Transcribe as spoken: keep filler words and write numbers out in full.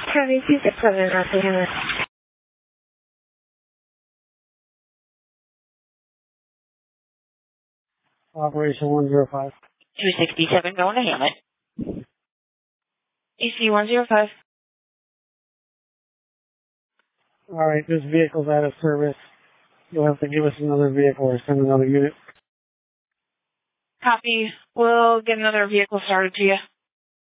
County two six seven, Rappahannock. Operation one zero five. two sixty-seven going to Hammett. E C one zero five. Alright, this vehicle's out of service. You'll have to give us another vehicle or send another unit. Copy. We'll get another vehicle started to you.